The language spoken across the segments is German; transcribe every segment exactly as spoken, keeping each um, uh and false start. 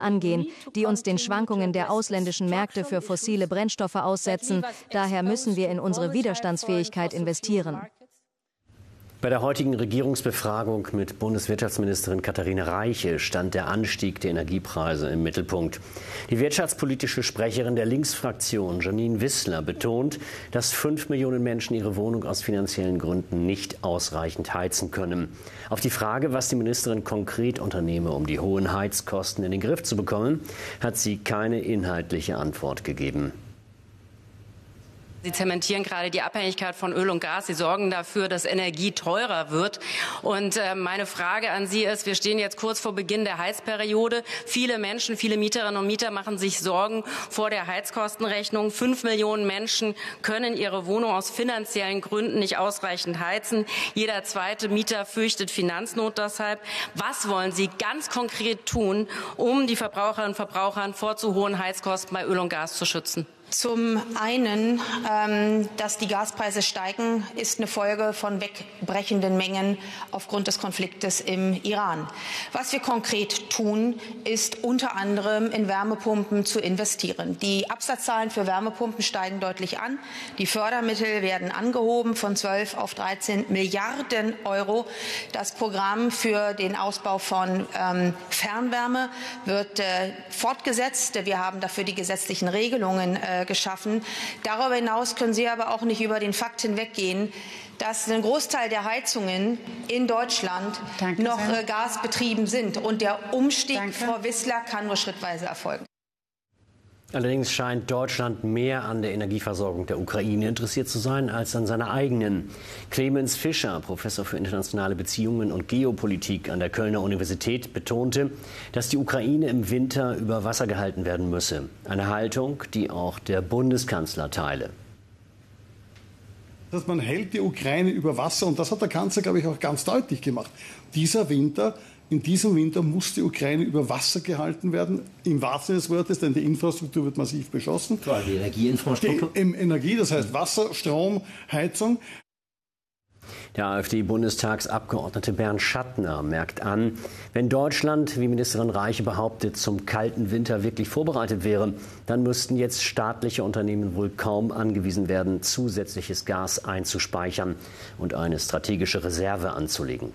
angehen, die uns den Schwankungen der ausländischen Märkte für fossile Brennstoffe aussetzen. Daher müssen wir in unsere Widerstandsfähigkeit investieren. Bei der heutigen Regierungsbefragung mit Bundeswirtschaftsministerin Katharina Reiche stand der Anstieg der Energiepreise im Mittelpunkt. Die wirtschaftspolitische Sprecherin der Linksfraktion, Janine Wissler, betont, dass fünf Millionen Menschen ihre Wohnung aus finanziellen Gründen nicht ausreichend heizen können. Auf die Frage, was die Ministerin konkret unternehme, um die hohen Heizkosten in den Griff zu bekommen, hat sie keine inhaltliche Antwort gegeben. Sie zementieren gerade die Abhängigkeit von Öl und Gas. Sie sorgen dafür, dass Energie teurer wird. Und äh, meine Frage an Sie ist, wir stehen jetzt kurz vor Beginn der Heizperiode. Viele Menschen, viele Mieterinnen und Mieter machen sich Sorgen vor der Heizkostenrechnung. Fünf Millionen Menschen können ihre Wohnung aus finanziellen Gründen nicht ausreichend heizen. Jeder zweite Mieter fürchtet Finanznot deshalb. Was wollen Sie ganz konkret tun, um die Verbraucherinnen und Verbraucher vor zu hohen Heizkosten bei Öl und Gas zu schützen? Zum einen, ähm, dass die Gaspreise steigen, ist eine Folge von wegbrechenden Mengen aufgrund des Konfliktes im Iran. Was wir konkret tun, ist unter anderem in Wärmepumpen zu investieren. Die Absatzzahlen für Wärmepumpen steigen deutlich an. Die Fördermittel werden angehoben von zwölf auf dreizehn Milliarden Euro. Das Programm für den Ausbau von ähm, Fernwärme wird äh, fortgesetzt. Wir haben dafür die gesetzlichen Regelungen äh, geschaffen. Darüber hinaus können Sie aber auch nicht über den Fakt hinweggehen, dass ein Großteil der Heizungen in Deutschland Danke noch äh, gasbetrieben sind. Und der Umstieg, Danke. Frau Wissler, kann nur schrittweise erfolgen. Allerdings scheint Deutschland mehr an der Energieversorgung der Ukraine interessiert zu sein als an seiner eigenen. Clemens Fischer, Professor für internationale Beziehungen und Geopolitik an der Kölner Universität, betonte, dass die Ukraine im Winter über Wasser gehalten werden müsse. Eine Haltung, die auch der Bundeskanzler teile. Dass man hält die Ukraine über Wasser, und das hat der Kanzler, glaube ich, auch ganz deutlich gemacht. Dieser Winter In diesem Winter muss die Ukraine über Wasser gehalten werden, im wahrsten Sinne des Wortes, denn die Infrastruktur wird massiv beschossen. Klar, die Energieinfrastruktur. Die Energie, das heißt Wasser, Strom, Heizung. Der AfD-Bundestagsabgeordnete Bernd Schattner merkt an, wenn Deutschland, wie Ministerin Reiche behauptet, zum kalten Winter wirklich vorbereitet wäre, dann müssten jetzt staatliche Unternehmen wohl kaum angewiesen werden, zusätzliches Gas einzuspeichern und eine strategische Reserve anzulegen.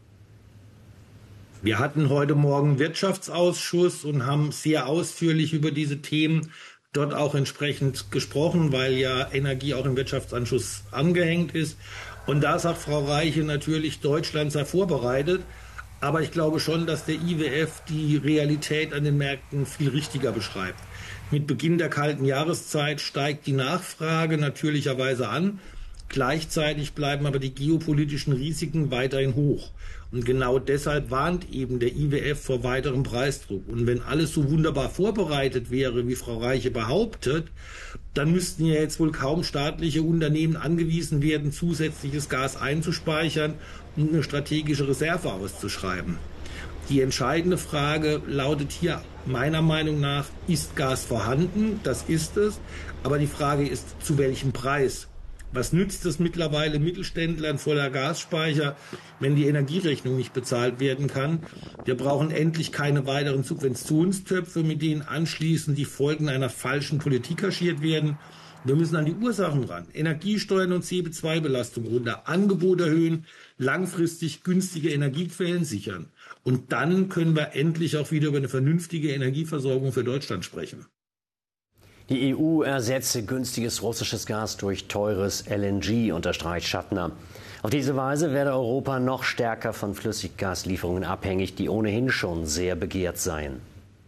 Wir hatten heute Morgen Wirtschaftsausschuss und haben sehr ausführlich über diese Themen dort auch entsprechend gesprochen, weil ja Energie auch im Wirtschaftsausschuss angehängt ist. Und da sagt Frau Reiche natürlich, Deutschland sei vorbereitet. Aber ich glaube schon, dass der I W F die Realität an den Märkten viel richtiger beschreibt. Mit Beginn der kalten Jahreszeit steigt die Nachfrage natürlicherweise an. Gleichzeitig bleiben aber die geopolitischen Risiken weiterhin hoch. Und genau deshalb warnt eben der I W F vor weiterem Preisdruck. Und wenn alles so wunderbar vorbereitet wäre, wie Frau Reiche behauptet, dann müssten ja jetzt wohl kaum staatliche Unternehmen angewiesen werden, zusätzliches Gas einzuspeichern und eine strategische Reserve auszuschreiben. Die entscheidende Frage lautet hier meiner Meinung nach, ist Gas vorhanden? Das ist es. Aber die Frage ist, zu welchem Preis? Was nützt es mittlerweile Mittelständlern voller Gasspeicher, wenn die Energierechnung nicht bezahlt werden kann? Wir brauchen endlich keine weiteren Subventionstöpfe, mit denen anschließend die Folgen einer falschen Politik kaschiert werden. Wir müssen an die Ursachen ran. Energiesteuern und C O zwei Belastung runter, Angebot erhöhen, langfristig günstige Energiequellen sichern. Und dann können wir endlich auch wieder über eine vernünftige Energieversorgung für Deutschland sprechen. Die E U ersetze günstiges russisches Gas durch teures L N G, unterstreicht Schattner. Auf diese Weise werde Europa noch stärker von Flüssiggaslieferungen abhängig, die ohnehin schon sehr begehrt seien.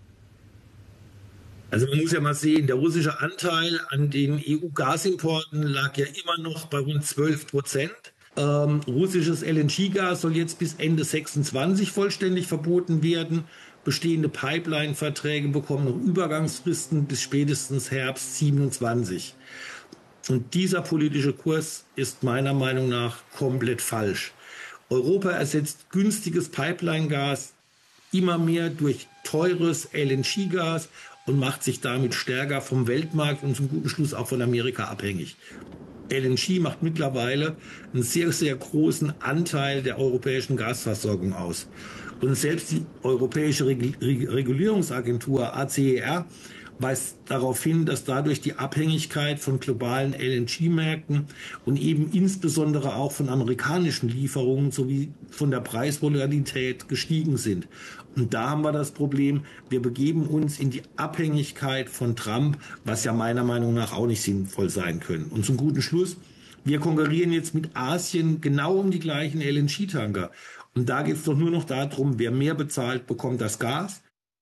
Also man muss ja mal sehen, der russische Anteil an den E U-Gasimporten lag ja immer noch bei rund zwölf Prozent. Ähm, russisches L N G-Gas soll jetzt bis Ende sechsundzwanzig vollständig verboten werden. Bestehende Pipeline-Verträge bekommen noch Übergangsfristen bis spätestens Herbst siebenundzwanzig. Und dieser politische Kurs ist meiner Meinung nach komplett falsch. Europa ersetzt günstiges Pipeline-Gas immer mehr durch teures L N G-Gas und macht sich damit stärker vom Weltmarkt und zum guten Schluss auch von Amerika abhängig. L N G macht mittlerweile einen sehr, sehr großen Anteil der europäischen Gasversorgung aus. Und selbst die Europäische Regulierungsagentur A C E R weist darauf hin, dass dadurch die Abhängigkeit von globalen L N G-Märkten und eben insbesondere auch von amerikanischen Lieferungen sowie von der Preisvolatilität gestiegen sind. Und da haben wir das Problem, wir begeben uns in die Abhängigkeit von Trump, was ja meiner Meinung nach auch nicht sinnvoll sein können. Und zum guten Schluss, wir konkurrieren jetzt mit Asien genau um die gleichen L N G-Tanker. Und da geht es doch nur noch darum, wer mehr bezahlt, bekommt das Gas.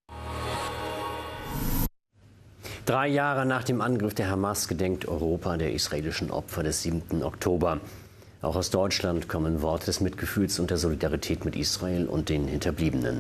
Drei Jahre nach dem Angriff der Hamas gedenkt Europa der israelischen Opfer des siebten Oktober. Auch aus Deutschland kommen Worte des Mitgefühls und der Solidarität mit Israel und den Hinterbliebenen.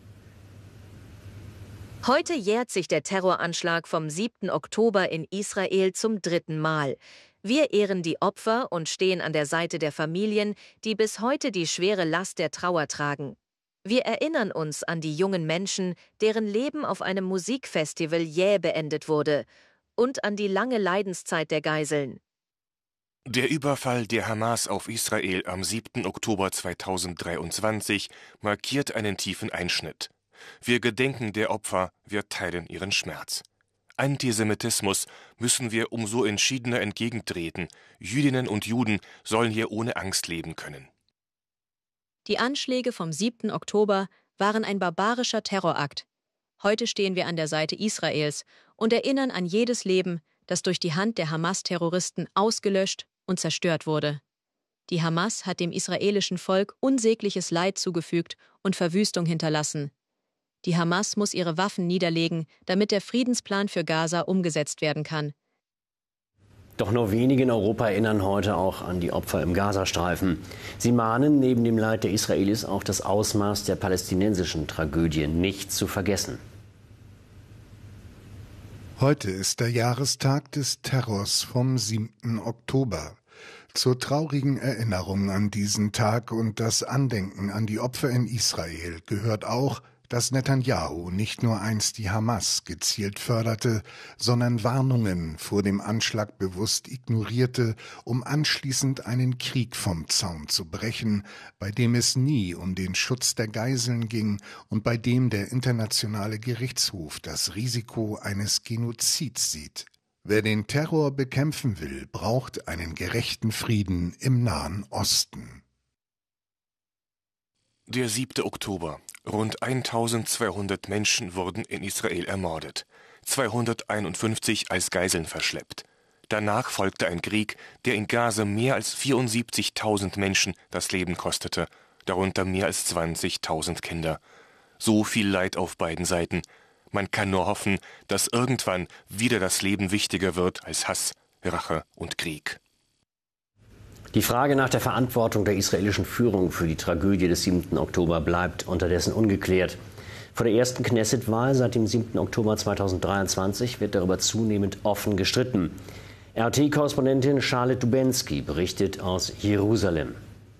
Heute jährt sich der Terroranschlag vom siebten Oktober in Israel zum dritten Mal. Wir ehren die Opfer und stehen an der Seite der Familien, die bis heute die schwere Last der Trauer tragen. Wir erinnern uns an die jungen Menschen, deren Leben auf einem Musikfestival jäh beendet wurde, und an die lange Leidenszeit der Geiseln. Der Überfall der Hamas auf Israel am siebten Oktober zweitausenddreiundzwanzig markiert einen tiefen Einschnitt. Wir gedenken der Opfer, wir teilen ihren Schmerz. Antisemitismus müssen wir umso entschiedener entgegentreten. Jüdinnen und Juden sollen hier ohne Angst leben können. Die Anschläge vom siebten Oktober waren ein barbarischer Terrorakt. Heute stehen wir an der Seite Israels und erinnern an jedes Leben, das durch die Hand der Hamas-Terroristen ausgelöscht und zerstört wurde. Die Hamas hat dem israelischen Volk unsägliches Leid zugefügt und Verwüstung hinterlassen. Die Hamas muss ihre Waffen niederlegen, damit der Friedensplan für Gaza umgesetzt werden kann. Doch nur wenige in Europa erinnern heute auch an die Opfer im Gazastreifen. Sie mahnen neben dem Leid der Israelis auch das Ausmaß der palästinensischen Tragödie nicht zu vergessen. Heute ist der Jahrestag des Terrors vom siebten Oktober. Zur traurigen Erinnerung an diesen Tag und das Andenken an die Opfer in Israel gehört auch, dass Netanyahu nicht nur einst die Hamas gezielt förderte, sondern Warnungen vor dem Anschlag bewusst ignorierte, um anschließend einen Krieg vom Zaun zu brechen, bei dem es nie um den Schutz der Geiseln ging und bei dem der Internationale Gerichtshof das Risiko eines Genozids sieht. Wer den Terror bekämpfen will, braucht einen gerechten Frieden im Nahen Osten. Der siebte Oktober. Rund eintausendzweihundert Menschen wurden in Israel ermordet, zweihunderteinundfünfzig als Geiseln verschleppt. Danach folgte ein Krieg, der in Gaza mehr als vierundsiebzigtausend Menschen das Leben kostete, darunter mehr als zwanzigtausend Kinder. So viel Leid auf beiden Seiten. Man kann nur hoffen, dass irgendwann wieder das Leben wichtiger wird als Hass, Rache und Krieg. Die Frage nach der Verantwortung der israelischen Führung für die Tragödie des siebten Oktober bleibt unterdessen ungeklärt. Vor der ersten Knesset-Wahl seit dem siebten Oktober zweitausenddreiundzwanzig wird darüber zunehmend offen gestritten. R T-Korrespondentin Charlotte Dubensky berichtet aus Jerusalem.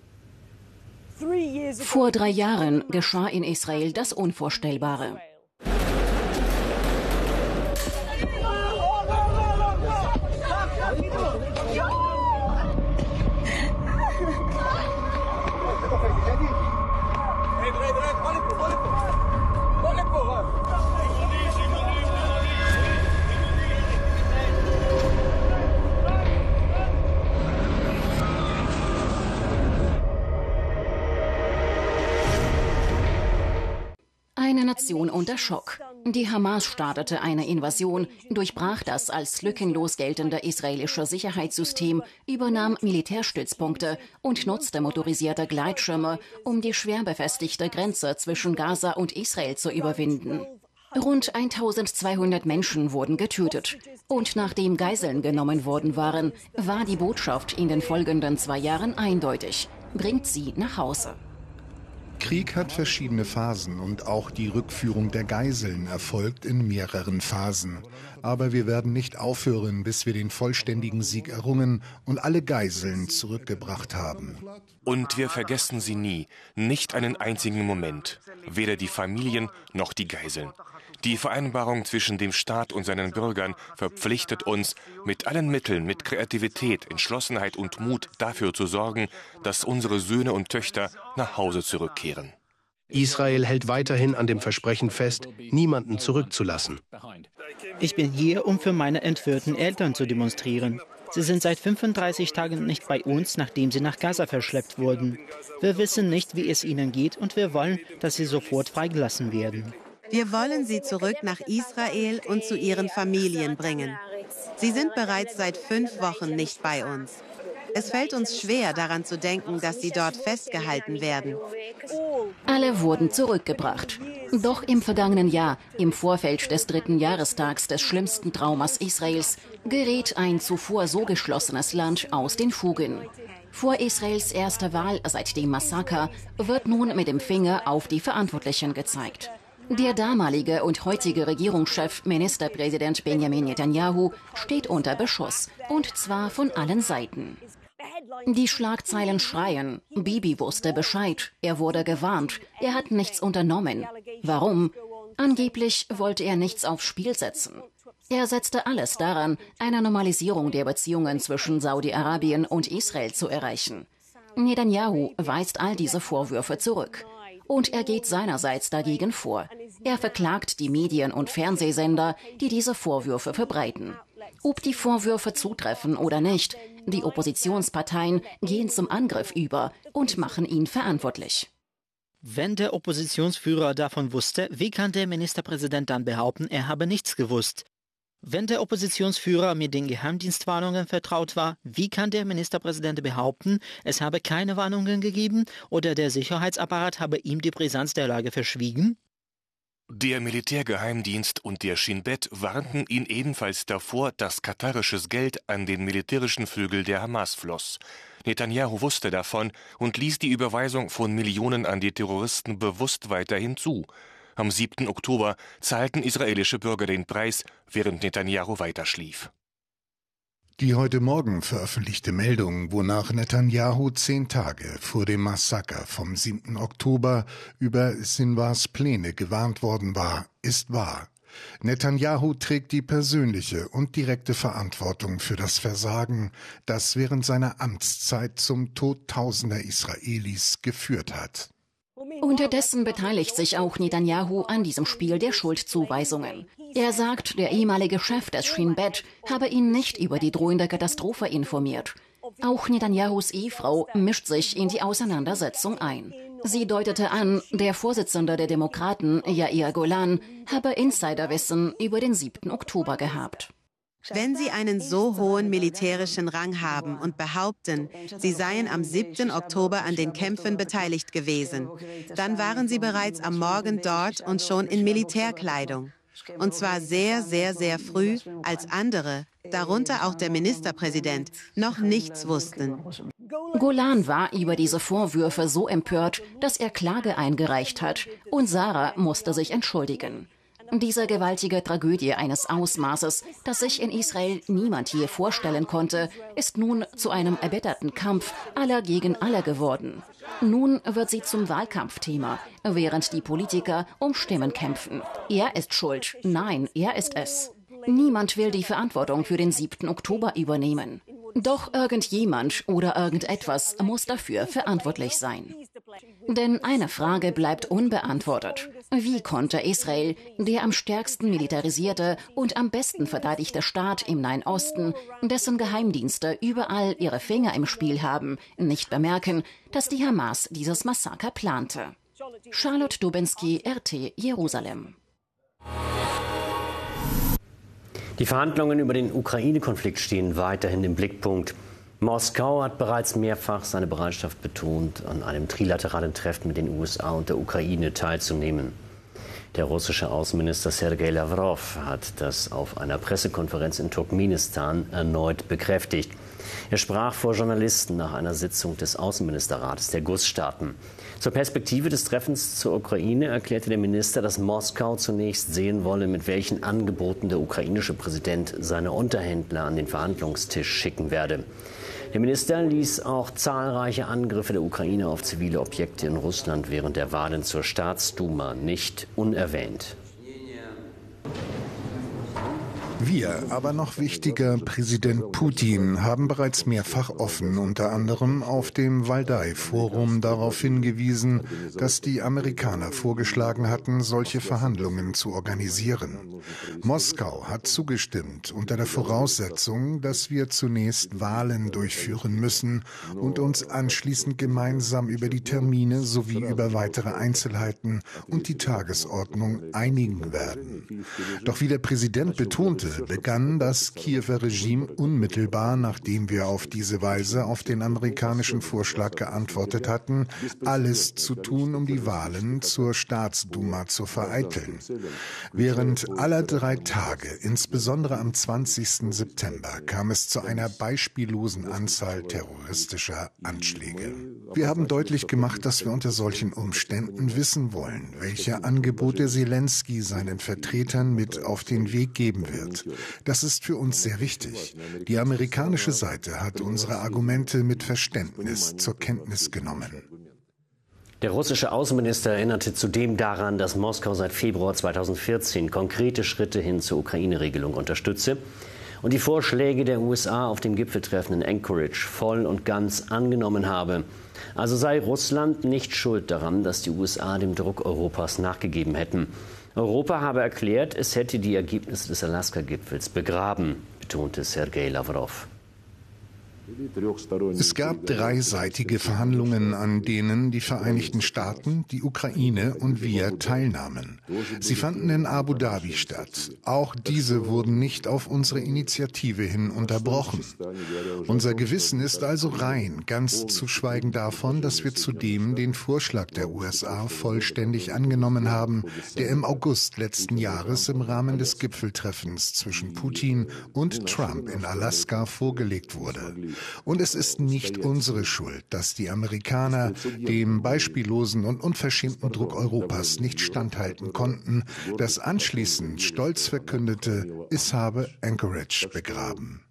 Vor drei Jahren geschah in Israel das Unvorstellbare. Eine Nation unter Schock. Die Hamas startete eine Invasion, durchbrach das als lückenlos geltende israelische Sicherheitssystem, übernahm Militärstützpunkte und nutzte motorisierte Gleitschirme, um die schwer befestigte Grenze zwischen Gaza und Israel zu überwinden. Rund eintausendzweihundert Menschen wurden getötet. Und nachdem Geiseln genommen worden waren, war die Botschaft in den folgenden zwei Jahren eindeutig: Bringt sie nach Hause. Krieg hat verschiedene Phasen und auch die Rückführung der Geiseln erfolgt in mehreren Phasen. Aber wir werden nicht aufhören, bis wir den vollständigen Sieg errungen und alle Geiseln zurückgebracht haben. Und wir vergessen sie nie, nicht einen einzigen Moment, weder die Familien noch die Geiseln. Die Vereinbarung zwischen dem Staat und seinen Bürgern verpflichtet uns, mit allen Mitteln, mit Kreativität, Entschlossenheit und Mut dafür zu sorgen, dass unsere Söhne und Töchter nach Hause zurückkehren. Israel hält weiterhin an dem Versprechen fest, niemanden zurückzulassen. Ich bin hier, um für meine entführten Eltern zu demonstrieren. Sie sind seit fünfunddreißig Tagen nicht bei uns, nachdem sie nach Gaza verschleppt wurden. Wir wissen nicht, wie es ihnen geht, und wir wollen, dass sie sofort freigelassen werden. Wir wollen sie zurück nach Israel und zu ihren Familien bringen. Sie sind bereits seit fünf Wochen nicht bei uns. Es fällt uns schwer, daran zu denken, dass sie dort festgehalten werden. Alle wurden zurückgebracht. Doch im vergangenen Jahr, im Vorfeld des dritten Jahrestags des schlimmsten Traumas Israels, gerät ein zuvor so geschlossenes Land aus den Fugen. Vor Israels erster Wahl seit dem Massaker wird nun mit dem Finger auf die Verantwortlichen gezeigt. Der damalige und heutige Regierungschef, Ministerpräsident Benjamin Netanyahu, steht unter Beschuss, und zwar von allen Seiten. Die Schlagzeilen schreien: Bibi wusste Bescheid, er wurde gewarnt, er hat nichts unternommen. Warum? Angeblich wollte er nichts aufs Spiel setzen. Er setzte alles daran, eine Normalisierung der Beziehungen zwischen Saudi-Arabien und Israel zu erreichen. Netanyahu weist all diese Vorwürfe zurück. Und er geht seinerseits dagegen vor. Er verklagt die Medien und Fernsehsender, die diese Vorwürfe verbreiten. Ob die Vorwürfe zutreffen oder nicht, die Oppositionsparteien gehen zum Angriff über und machen ihn verantwortlich. Wenn der Oppositionsführer davon wusste, wie kann der Ministerpräsident dann behaupten, er habe nichts gewusst? Wenn der Oppositionsführer mit den Geheimdienstwarnungen vertraut war, wie kann der Ministerpräsident behaupten, es habe keine Warnungen gegeben oder der Sicherheitsapparat habe ihm die Brisanz der Lage verschwiegen? Der Militärgeheimdienst und der Shin Bet warnten ihn ebenfalls davor, dass katarisches Geld an den militärischen Flügel der Hamas floss. Netanyahu wusste davon und ließ die Überweisung von Millionen an die Terroristen bewusst weiterhin zu. Am siebten Oktober zahlten israelische Bürger den Preis, während Netanyahu weiterschlief. Die heute Morgen veröffentlichte Meldung, wonach Netanyahu zehn Tage vor dem Massaker vom siebten Oktober über Sinwars Pläne gewarnt worden war, ist wahr. Netanyahu trägt die persönliche und direkte Verantwortung für das Versagen, das während seiner Amtszeit zum Tod tausender Israelis geführt hat. Unterdessen beteiligt sich auch Netanyahu an diesem Spiel der Schuldzuweisungen. Er sagt, der ehemalige Chef des Shin Bet habe ihn nicht über die drohende Katastrophe informiert. Auch Netanyahus Ehefrau mischt sich in die Auseinandersetzung ein. Sie deutete an, der Vorsitzende der Demokraten, Yair Golan, habe Insiderwissen über den siebten Oktober gehabt. Wenn Sie einen so hohen militärischen Rang haben und behaupten, Sie seien am siebten Oktober an den Kämpfen beteiligt gewesen, dann waren Sie bereits am Morgen dort und schon in Militärkleidung. Und zwar sehr, sehr, sehr früh, als andere, darunter auch der Ministerpräsident, noch nichts wussten. Golan war über diese Vorwürfe so empört, dass er Klage eingereicht hat, und Sarah musste sich entschuldigen. Diese gewaltige Tragödie eines Ausmaßes, das sich in Israel niemand je vorstellen konnte, ist nun zu einem erbitterten Kampf aller gegen alle geworden. Nun wird sie zum Wahlkampfthema, während die Politiker um Stimmen kämpfen. Er ist schuld. Nein, er ist es. Niemand will die Verantwortung für den siebten Oktober übernehmen. Doch irgendjemand oder irgendetwas muss dafür verantwortlich sein. Denn eine Frage bleibt unbeantwortet. Wie konnte Israel, der am stärksten militarisierte und am besten verteidigte Staat im Nahen Osten, dessen Geheimdienste überall ihre Finger im Spiel haben, nicht bemerken, dass die Hamas dieses Massaker plante? Charlotte Dubinsky, R T, Jerusalem. Die Verhandlungen über den Ukraine-Konflikt stehen weiterhin im Blickpunkt. Moskau hat bereits mehrfach seine Bereitschaft betont, an einem trilateralen Treffen mit den U S A und der Ukraine teilzunehmen. Der russische Außenminister Sergei Lavrov hat das auf einer Pressekonferenz in Turkmenistan erneut bekräftigt. Er sprach vor Journalisten nach einer Sitzung des Außenministerrates der G U S-Staaten. Zur Perspektive des Treffens zur Ukraine erklärte der Minister, dass Moskau zunächst sehen wolle, mit welchen Angeboten der ukrainische Präsident seine Unterhändler an den Verhandlungstisch schicken werde. Der Minister ließ auch zahlreiche Angriffe der Ukraine auf zivile Objekte in Russland während der Wahlen zur Staatsduma nicht unerwähnt. Wir, aber noch wichtiger, Präsident Putin, haben bereits mehrfach offen, unter anderem auf dem Valdai-Forum, darauf hingewiesen, dass die Amerikaner vorgeschlagen hatten, solche Verhandlungen zu organisieren. Moskau hat zugestimmt, unter der Voraussetzung, dass wir zunächst Wahlen durchführen müssen und uns anschließend gemeinsam über die Termine sowie über weitere Einzelheiten und die Tagesordnung einigen werden. Doch wie der Präsident betonte, begann das Kiewer Regime unmittelbar, nachdem wir auf diese Weise auf den amerikanischen Vorschlag geantwortet hatten, alles zu tun, um die Wahlen zur Staatsduma zu vereiteln. Während aller drei Tage, insbesondere am zwanzigsten September, kam es zu einer beispiellosen Anzahl terroristischer Anschläge. Wir haben deutlich gemacht, dass wir unter solchen Umständen wissen wollen, welche Angebote Zelensky seinen Vertretern mit auf den Weg geben wird. Das ist für uns sehr wichtig. Die amerikanische Seite hat unsere Argumente mit Verständnis zur Kenntnis genommen. Der russische Außenminister erinnerte zudem daran, dass Moskau seit Februar zweitausendvierzehn konkrete Schritte hin zur Ukraine-Regelung unterstütze und die Vorschläge der U S A auf dem Gipfeltreffen in Anchorage voll und ganz angenommen habe. Also sei Russland nicht schuld daran, dass die U S A dem Druck Europas nachgegeben hätten. Europa habe erklärt, es hätte die Ergebnisse des Alaska-Gipfels begraben, betonte Sergei Lavrov. Es gab dreiseitige Verhandlungen, an denen die Vereinigten Staaten, die Ukraine und wir teilnahmen. Sie fanden in Abu Dhabi statt. Auch diese wurden nicht auf unsere Initiative hin unterbrochen. Unser Gewissen ist also rein, ganz zu schweigen davon, dass wir zudem den Vorschlag der U S A vollständig angenommen haben, der im August letzten Jahres im Rahmen des Gipfeltreffens zwischen Putin und Trump in Alaska vorgelegt wurde. Und es ist nicht unsere Schuld, dass die Amerikaner dem beispiellosen und unverschämten Druck Europas nicht standhalten konnten, das anschließend stolz verkündete, es habe Anchorage begraben.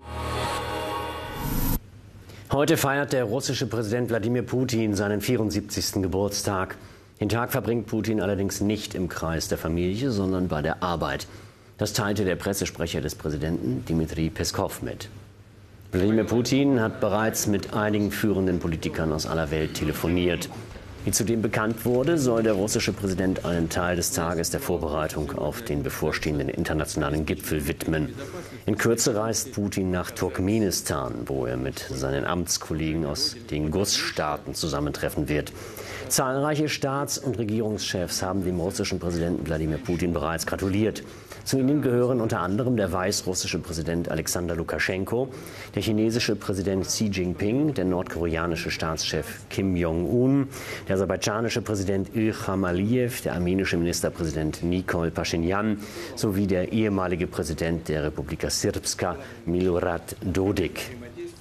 Heute feiert der russische Präsident Wladimir Putin seinen vierundsiebzigsten Geburtstag. Den Tag verbringt Putin allerdings nicht im Kreis der Familie, sondern bei der Arbeit. Das teilte der Pressesprecher des Präsidenten, Dmitri Peskow, mit. Wladimir Putin hat bereits mit einigen führenden Politikern aus aller Welt telefoniert. Wie zudem bekannt wurde, soll der russische Präsident einen Teil des Tages der Vorbereitung auf den bevorstehenden internationalen Gipfel widmen. In Kürze reist Putin nach Turkmenistan, wo er mit seinen Amtskollegen aus den Gussstaaten zusammentreffen wird. Zahlreiche Staats- und Regierungschefs haben dem russischen Präsidenten Wladimir Putin bereits gratuliert. Zu ihnen gehören unter anderem der weißrussische Präsident Alexander Lukaschenko, der chinesische Präsident Xi Jinping, der nordkoreanische Staatschef Kim Jong-un, der aserbaidschanische Präsident Ilham Aliyev, der armenische Ministerpräsident Nikol Pashinyan sowie der ehemalige Präsident der Republika Srpska Milorad Dodik.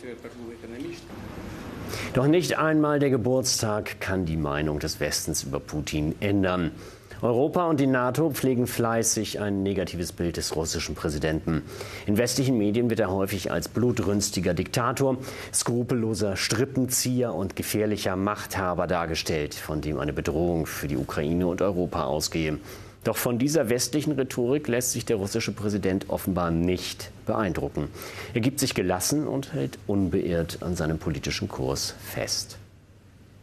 Doch nicht einmal der Geburtstag kann die Meinung des Westens über Putin ändern. Europa und die NATO pflegen fleißig ein negatives Bild des russischen Präsidenten. In westlichen Medien wird er häufig als blutrünstiger Diktator, skrupelloser Strippenzieher und gefährlicher Machthaber dargestellt, von dem eine Bedrohung für die Ukraine und Europa ausgehe. Doch von dieser westlichen Rhetorik lässt sich der russische Präsident offenbar nicht beeindrucken. Er gibt sich gelassen und hält unbeirrt an seinem politischen Kurs fest.